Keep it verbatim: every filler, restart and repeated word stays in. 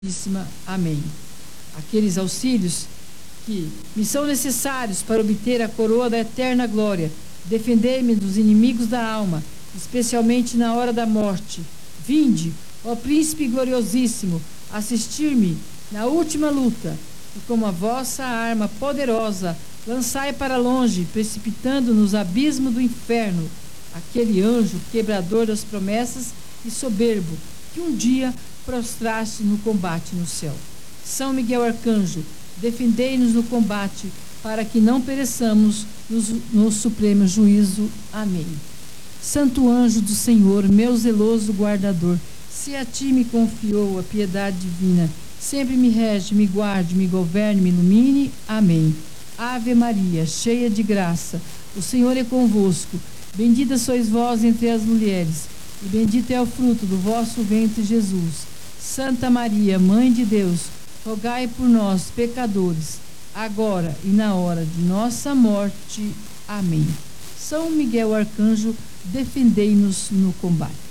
Amém. Aqueles auxílios que me são necessários para obter a coroa da eterna glória, defendei-me dos inimigos da alma, especialmente na hora da morte. Vinde, ó Príncipe gloriosíssimo, assistir-me na última luta, e como a vossa arma poderosa, lançai para longe, precipitando nos abismos do inferno, aquele anjo quebrador das promessas e soberbo, que um dia prostraste no combate no céu. São Miguel Arcanjo, defendei-nos no combate, para que não pereçamos no, no supremo juízo. Amém. Santo anjo do Senhor, meu zeloso guardador, se a ti me confiou a piedade divina, sempre me rege, me guarde, me governe, me ilumine. Amém. Ave Maria, cheia de graça, o Senhor é convosco. Bendita sois vós entre as mulheres, e bendito é o fruto do vosso ventre, Jesus. Santa Maria, Mãe de Deus, rogai por nós, pecadores, agora e na hora de nossa morte. Amém. São Miguel Arcanjo, defendei-nos no combate.